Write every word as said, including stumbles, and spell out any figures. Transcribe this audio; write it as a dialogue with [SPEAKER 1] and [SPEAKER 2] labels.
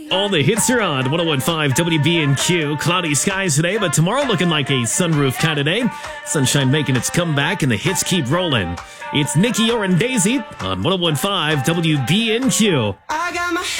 [SPEAKER 1] All the hits are on one oh one point five W B N Q. Cloudy skies today, but tomorrow looking like a sunroof kind of day. Sunshine making its comeback, and the hits keep rolling. It's Nikki Oren Daisy on one oh one point five W B N Q.
[SPEAKER 2] I got my